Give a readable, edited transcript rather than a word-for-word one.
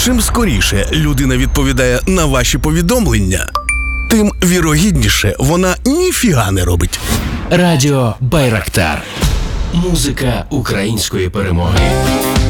Чим скоріше людина відповідає на ваші повідомлення, тим вірогідніше вона ніфіга не робить. Радіо Байрактар. Музика української перемоги.